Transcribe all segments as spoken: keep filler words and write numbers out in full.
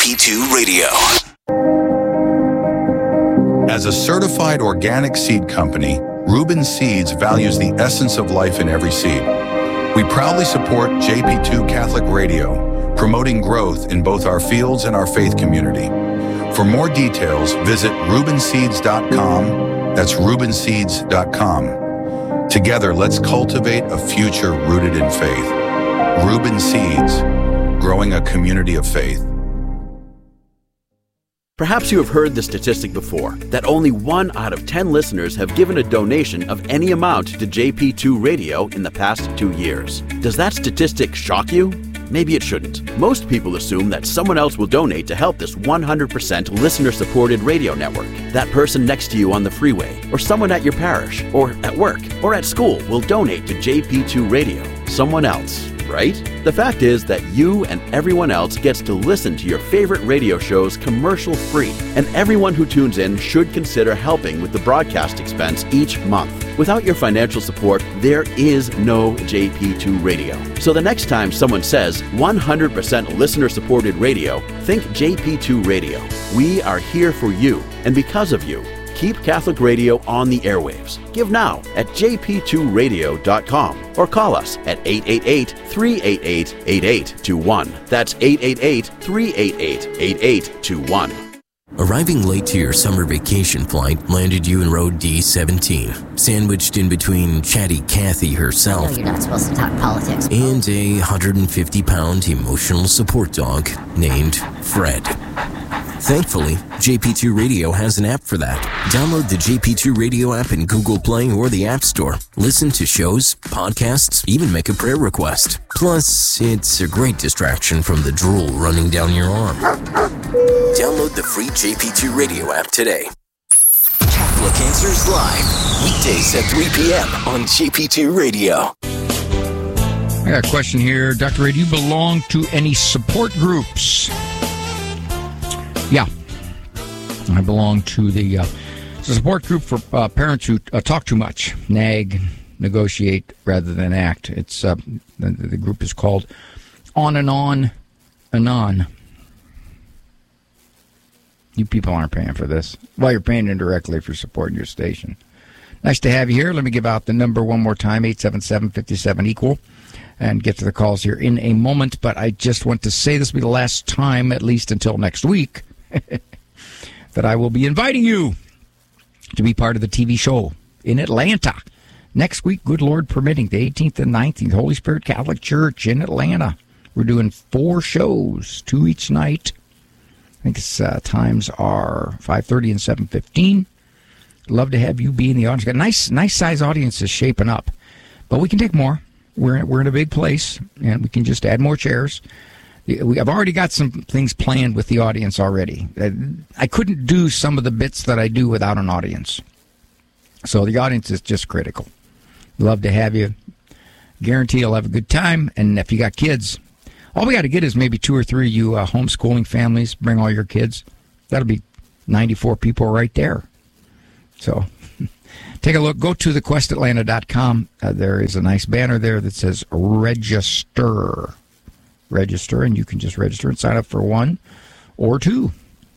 P two Radio. As a certified organic seed company, Reuben Seeds values the essence of life in every seed. We proudly support J P two Catholic Radio, promoting growth in both our fields and our faith community. For more details, visit reuben seeds dot com. That's reuben seeds dot com. Together, let's cultivate a future rooted in faith. Reuben Seeds, growing a community of faith. Perhaps you have heard the statistic before, that only one out of ten listeners have given a donation of any amount to J P two Radio in the past two years. Does that statistic shock you? Maybe it shouldn't. Most people assume that someone else will donate to help this one hundred percent listener-supported radio network. That person next to you on the freeway, or someone at your parish, or at work, or at school will donate to J P two Radio. Someone else, right? The fact is that you and everyone else gets to listen to your favorite radio shows commercial-free, and everyone who tunes in should consider helping with the broadcast expense each month. Without your financial support, there is no J P two Radio. So the next time someone says one hundred percent listener-supported radio, think J P two Radio. We are here for you, and because of you. Keep Catholic Radio on the airwaves. Give now at j p two radio dot com or call us at eight eight eight, three eight eight, eight eight two one. That's eight eight eight, three eight eight, eight eight two one. Arriving late to your summer vacation flight landed you in row D seventeen, sandwiched in between chatty Kathy herself. I know you're not supposed to talk politics. And a one hundred fifty pound emotional support dog named Fred. Thankfully, J P two Radio has an app for that. Download the J P two Radio app in Google Play or the App Store. Listen to shows, podcasts, even make a prayer request. Plus, it's a great distraction from the drool running down your arm. Download the free J P two Radio app today. Catholic Answers Live, weekdays at three p.m. on J P two Radio. I got a question here. Doctor Ray, do you belong to any support groups? Yeah. I belong to the uh, support group for uh, parents who uh, talk too much, nag, negotiate rather than act. It's uh, the, the group is called On and On and On. You people aren't paying for this. Well, you're paying indirectly for supporting your station. Nice to have you here. Let me give out the number one more time, eight seven seven, five seven, equal, and get to the calls here in a moment. But I just want to say this will be the last time, at least until next week, that I will be inviting you to be part of the T V show in Atlanta. Next week, good Lord permitting, the eighteenth and nineteenth, Holy Spirit Catholic Church in Atlanta. We're doing four shows, two each night. I think it's, uh, times are five thirty and seven fifteen. Love to have you be in the audience. Got a nice, nice size audience is shaping up. But we can take more. We're, we're in a big place, and we can just add more chairs. We, I've already got some things planned with the audience already. I couldn't do some of the bits that I do without an audience. So the audience is just critical. Love to have you. Guarantee you'll have a good time. And if you got kids, all we got to get is maybe two or three of you uh, homeschooling families. Bring all your kids. That'll be ninety-four people right there. So take a look. Go to the quest atlanta dot com. Uh, there is a nice banner there that says register. Register, and you can just register and sign up for one or two.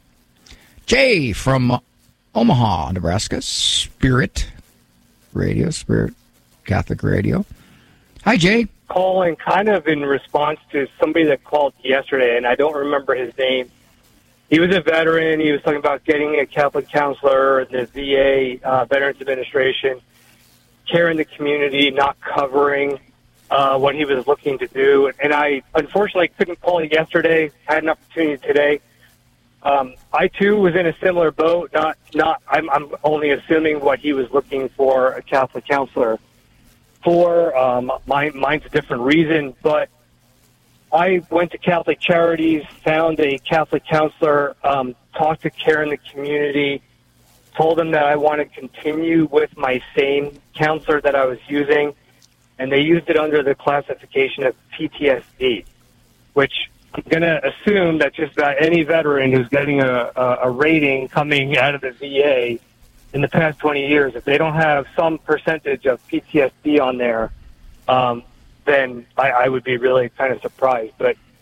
Jay from Omaha, Nebraska, Spirit Radio, Spirit Catholic Radio. Hi, Jay. Calling kind of in response to somebody that called yesterday, and I don't remember his name. He was a veteran. He was talking about getting a Catholic counselor, the V A, uh, Veterans Administration, care in the community, not covering Uh, what he was looking to do. And I unfortunately couldn't call yesterday, had an opportunity today. Um, I, too, was in a similar boat. Not, not. I'm, I'm only assuming what he was looking for a Catholic counselor for. Um, mine, mine's a different reason, but I went to Catholic Charities, found a Catholic counselor, um, talked to care in the community, told them that I want to continue with my same counselor that I was using, and they used it under the classification of P T S D, which I'm going to assume that just about any veteran who's getting a, a, a rating coming out of the V A in the past twenty years, if they don't have some percentage of P T S D on there, um, then I, I would be really kind of surprised. But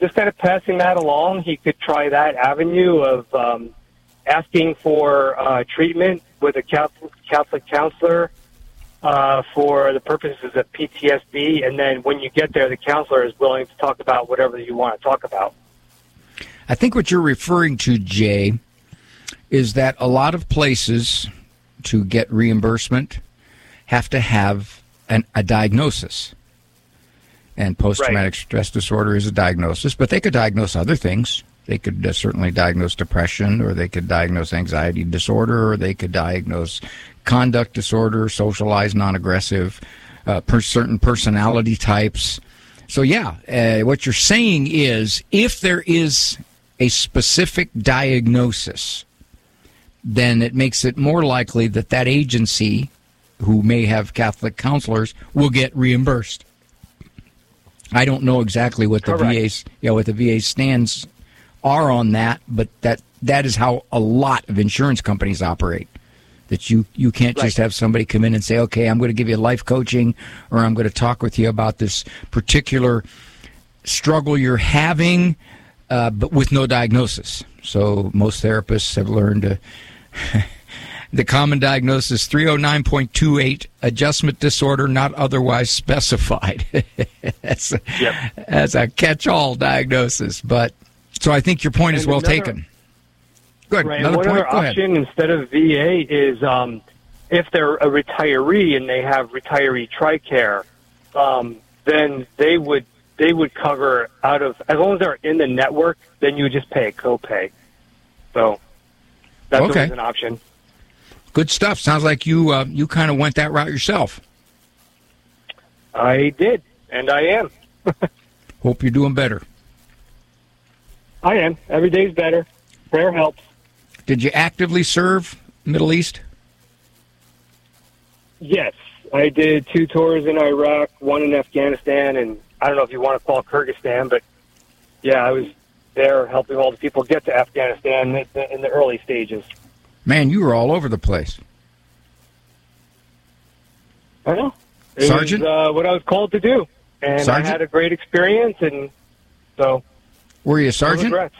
just kind of passing that along. He could try that avenue of um, asking for uh, treatment with a Catholic, Catholic counselor uh, for the purposes of P T S D, and then when you get there, the counselor is willing to talk about whatever you want to talk about. I think what you're referring to, Jay, is that a lot of places to get reimbursement have to have an, a diagnosis. And post-traumatic right. stress disorder is a diagnosis, but they could diagnose other things. They could uh, certainly diagnose depression, or they could diagnose anxiety disorder, or they could diagnose conduct disorder, socialized, non-aggressive, uh, per certain personality types. So, yeah, uh, what you're saying is if there is a specific diagnosis, then it makes it more likely that that agency, who may have Catholic counselors, will get reimbursed. I don't know exactly what the Correct. V A's, you know, what the V A stands are on that, but that that is how a lot of insurance companies operate. That you, you can't just right. have somebody come in and say, okay, I'm going to give you life coaching, or I'm going to talk with you about this particular struggle you're having, uh, but with no diagnosis. So most therapists have learned to the common diagnosis, three oh nine point two eight, adjustment disorder not otherwise specified. that's, a, yep. that's a catch-all diagnosis. But so I think your point and is well another, taken. Good. Right. Another One point. other Go option ahead. instead of V A is um, if they're a retiree and they have retiree TRICARE, um, then they would they would cover out of, as long as they're in the network, then you would just pay a copay. So that's okay. always an option. Good stuff. Sounds like you uh, you kind of went that route yourself. I did, and I am. Hope you're doing better. I am. Every day's better. Prayer helps. Did you actively serve Middle East? Yes. I did two tours in Iraq, one in Afghanistan, and I don't know if you want to call it Kyrgyzstan, but yeah, I was there helping all the people get to Afghanistan in the, in the early stages. Man, you were all over the place. I know. It Sergeant? was uh, what I was called to do, and Sergeant? I had a great experience, and so... Were you a sergeant? No,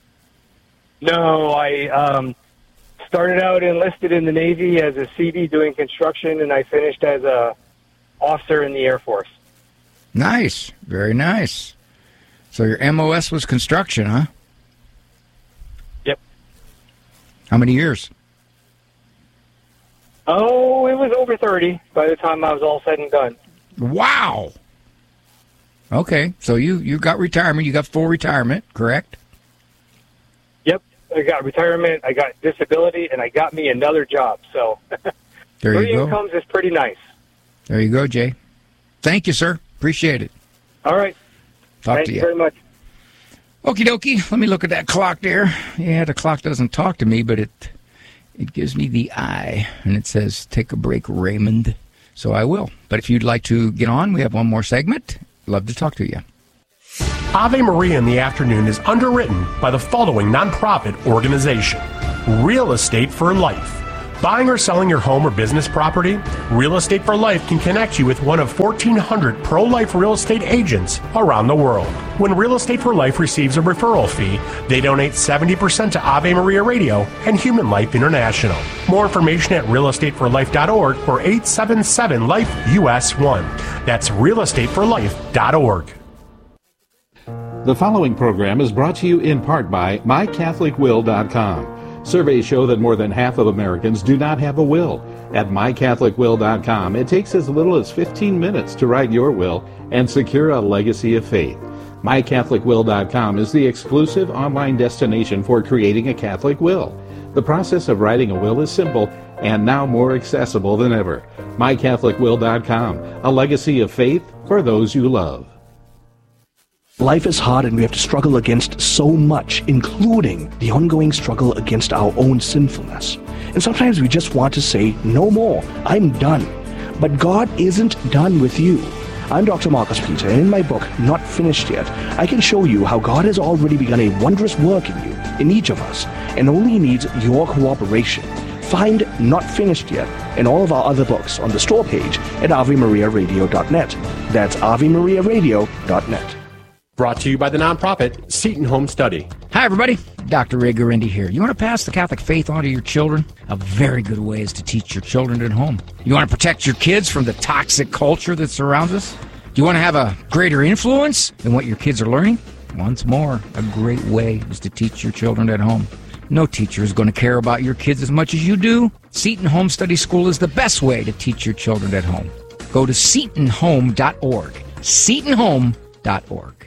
no I um, started out enlisted in the Navy as a C D doing construction, and I finished as a officer in the Air Force. Nice. Very nice. So your M O S was construction, huh? Yep. How many years? Oh, it was over thirty by the time I was all said and done. Wow. Okay, so you, you got retirement. You got full retirement, correct? Yep. I got retirement, I got disability, and I got me another job. So there you three go. incomes is pretty nice. There you go, Jay. Thank you, sir. Appreciate it. All right. Talk Thank to you you. very much. Okie dokie. Let me look at that clock there. Yeah, the clock doesn't talk to me, but it it gives me the eye, and it says, take a break, Raymond. So I will. But if you'd like to get on, we have one more segment. Love to talk to you. Ave Maria in the Afternoon is underwritten by the following nonprofit organization: Real Estate for Life. Buying or selling your home or business property? Real Estate for Life can connect you with one of fourteen hundred pro-life real estate agents around the world. When Real Estate for Life receives a referral fee, they donate seventy percent to Ave Maria Radio and Human Life International. More information at real estate for life dot org or eight seven seven life U S one. That's real estate for life dot org. The following program is brought to you in part by my catholic will dot com. Surveys show that more than half of Americans do not have a will. At my catholic will dot com, it takes as little as fifteen minutes to write your will and secure a legacy of faith. my catholic will dot com is the exclusive online destination for creating a Catholic will. The process of writing a will is simple and now more accessible than ever. my catholic will dot com, a legacy of faith for those you love. Life is hard and we have to struggle against so much, including the ongoing struggle against our own sinfulness. And sometimes we just want to say, no more, I'm done. But God isn't done with you. I'm Doctor Marcus Peter, and in my book, Not Finished Yet, I can show you how God has already begun a wondrous work in you, in each of us, and only needs your cooperation. Find Not Finished Yet and all of our other books on the store page at ave maria radio dot net. That's ave maria radio dot net. Brought to you by the nonprofit Seton Home Study. Hi, everybody. Doctor Ray Guarendi here. You want to pass the Catholic faith on to your children? A very good way is to teach your children at home. You want to protect your kids from the toxic culture that surrounds us? Do you want to have a greater influence in what your kids are learning? Once more, a great way is to teach your children at home. No teacher is going to care about your kids as much as you do. Seton Home Study School is the best way to teach your children at home. Go to seton home dot org. seton home dot org.